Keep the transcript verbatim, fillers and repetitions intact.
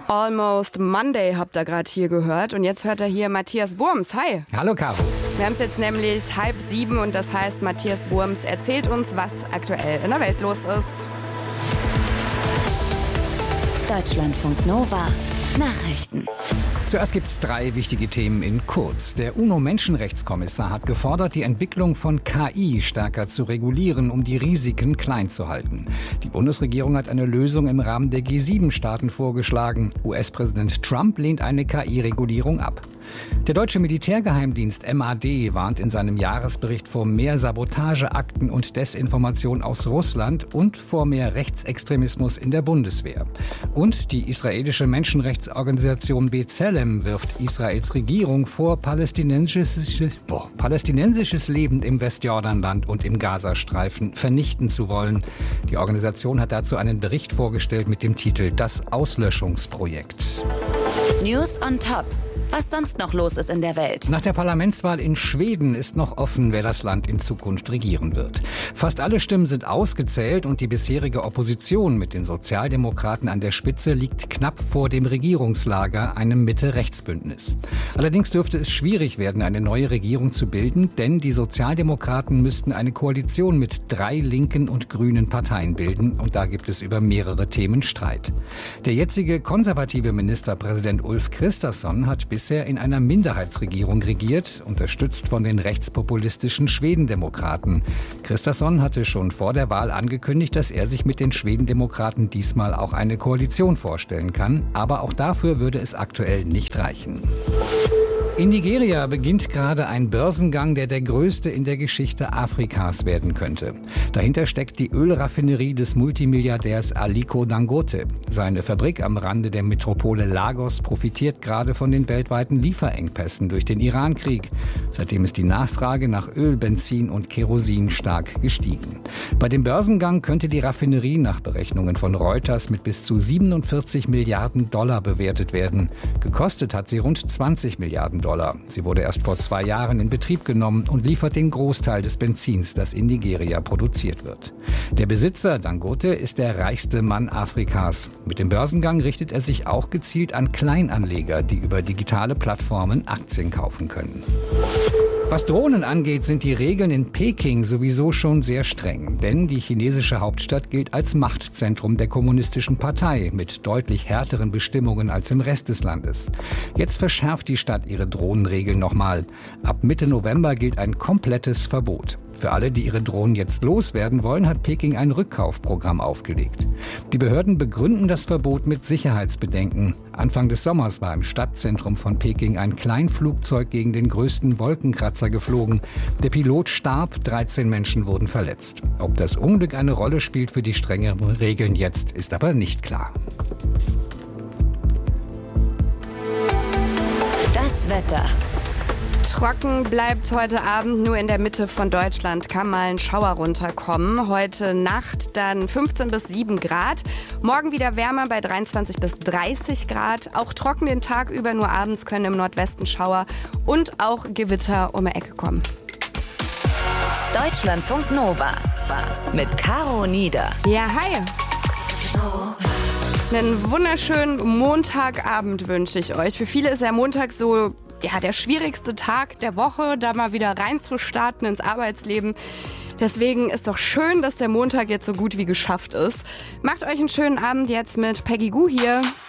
Almost Monday habt ihr gerade hier gehört. Und jetzt hört ihr hier Matthias Wurms. Hi. Hallo, Caro. Wir haben es jetzt nämlich halb sieben und das heißt, Matthias Wurms erzählt uns, was aktuell in der Welt los ist. Deutschlandfunk Nova. Nachrichten. Zuerst gibt es drei wichtige Themen in kurz. Der UNO-Menschenrechtskommissar hat gefordert, die Entwicklung von K I stärker zu regulieren, um die Risiken klein zu halten. Die Bundesregierung hat eine Lösung im Rahmen der G sieben Staaten vorgeschlagen. U S-Präsident Trump lehnt eine K I-Regulierung ab. Der deutsche Militärgeheimdienst M A D warnt in seinem Jahresbericht vor mehr Sabotageakten und Desinformation aus Russland und vor mehr Rechtsextremismus in der Bundeswehr. Und die israelische Menschenrechtsorganisation B'Tselem wirft Israels Regierung vor, palästinensisches, boah, palästinensisches Leben im Westjordanland und im Gazastreifen vernichten zu wollen. Die Organisation hat dazu einen Bericht vorgestellt mit dem Titel Das Auslöschungsprojekt. News on Top. Was sonst noch los ist in der Welt. Nach der Parlamentswahl in Schweden ist noch offen, wer das Land in Zukunft regieren wird. Fast alle Stimmen sind ausgezählt und die bisherige Opposition mit den Sozialdemokraten an der Spitze liegt knapp vor dem Regierungslager, einem Mitte-Rechts-Bündnis. Allerdings dürfte es schwierig werden, eine neue Regierung zu bilden, denn die Sozialdemokraten müssten eine Koalition mit drei linken und grünen Parteien bilden und da gibt es über mehrere Themen Streit. Der jetzige konservative Ministerpräsident Ulf Kristersson hat bisher in einer Minderheitsregierung regiert, unterstützt von den rechtspopulistischen Schwedendemokraten. Kristersson hatte schon vor der Wahl angekündigt, dass er sich mit den Schwedendemokraten diesmal auch eine Koalition vorstellen kann, aber auch dafür würde es aktuell nicht reichen. In Nigeria beginnt gerade ein Börsengang, der der größte in der Geschichte Afrikas werden könnte. Dahinter steckt die Ölraffinerie des Multimilliardärs Aliko Dangote. Seine Fabrik am Rande der Metropole Lagos profitiert gerade von den weltweiten Lieferengpässen durch den Irankrieg. Seitdem ist die Nachfrage nach Öl, Benzin und Kerosin stark gestiegen. Bei dem Börsengang könnte die Raffinerie nach Berechnungen von Reuters mit bis zu siebenundvierzig Milliarden Dollar bewertet werden. Gekostet hat sie rund zwanzig Milliarden Dollar. Sie wurde erst vor zwei Jahren in Betrieb genommen und liefert den Großteil des Benzins, das in Nigeria produziert wird. Der Besitzer Dangote ist der reichste Mann Afrikas. Mit dem Börsengang richtet er sich auch gezielt an Kleinanleger, die über digitale Plattformen Aktien kaufen können. Was Drohnen angeht, sind die Regeln in Peking sowieso schon sehr streng. Denn die chinesische Hauptstadt gilt als Machtzentrum der Kommunistischen Partei mit deutlich härteren Bestimmungen als im Rest des Landes. Jetzt verschärft die Stadt ihre Drohnenregeln nochmal. Ab Mitte November gilt ein komplettes Verbot. Für alle, die ihre Drohnen jetzt loswerden wollen, hat Peking ein Rückkaufprogramm aufgelegt. Die Behörden begründen das Verbot mit Sicherheitsbedenken. Anfang des Sommers war im Stadtzentrum von Peking ein Kleinflugzeug gegen den größten Wolkenkratzer geflogen. Der Pilot starb, dreizehn Menschen wurden verletzt. Ob das Unglück eine Rolle spielt für die strengeren Regeln jetzt, ist aber nicht klar. Das Wetter. Trocken bleibt's heute Abend, nur in der Mitte von Deutschland kann mal ein Schauer runterkommen. Heute Nacht dann fünfzehn bis sieben Grad. Morgen wieder wärmer bei dreiundzwanzig bis dreißig Grad. Auch trocken den Tag über, nur abends können im Nordwesten Schauer und auch Gewitter um die Ecke kommen. Deutschlandfunk Nova mit Caro Nieder. Ja, hi. Einen wunderschönen Montagabend wünsche ich euch. Für viele ist der Montag so ja, der schwierigste Tag der Woche, da mal wieder reinzustarten ins Arbeitsleben. Deswegen ist doch schön, dass der Montag jetzt so gut wie geschafft ist. Macht euch einen schönen Abend jetzt mit Peggy Gou hier.